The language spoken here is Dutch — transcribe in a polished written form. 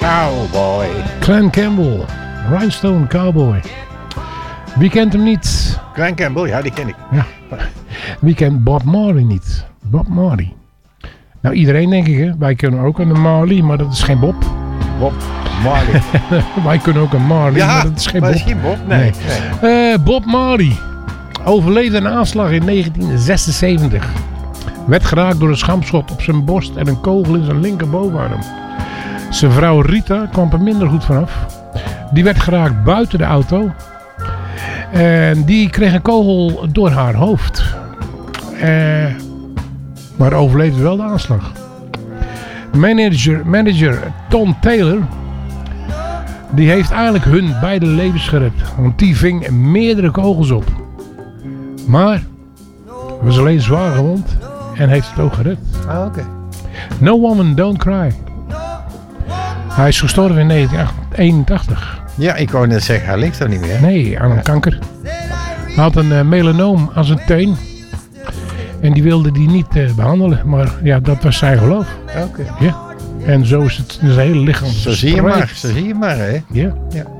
Cowboy. Glen Campbell, Rhinestone Cowboy. Wie kent hem niet? Glen Campbell, ja, die ken ik. Ja. Wie kent Bob Marley niet? Bob Marley. Nou, iedereen denk ik, hè. Wij kunnen ook een Marley, maar dat is geen Bob. Bob Marley. Wij kunnen ook een Marley, Ja, maar dat is geen maar Bob. dat is geen Bob, nee. Bob Marley overleefde een aanslag in 1976. Werd geraakt door een schampschot op zijn borst en een kogel in zijn linkerbovenarm. Zijn vrouw Rita kwam er minder goed vanaf. Die werd geraakt buiten de auto. En die kreeg een kogel door haar hoofd. Maar overleefde wel de aanslag. Manager Tom Taylor, die heeft eigenlijk hun beide levens gered. Want die ving meerdere kogels op. Maar was alleen zwaar gewond en heeft het ook gered. Ah, oké. No Woman Don't Cry. Hij is gestorven in 1981. Ja, ik wou net zeggen, hij leeft toch niet meer? Nee, aan een kanker. Hij had een melanoom aan zijn teen. En die wilde die niet behandelen. Maar ja, dat was zijn geloof. Oké. Ja. En zo is het zijn hele lichaam. Zo zie je maar, hè? Ja. Ja.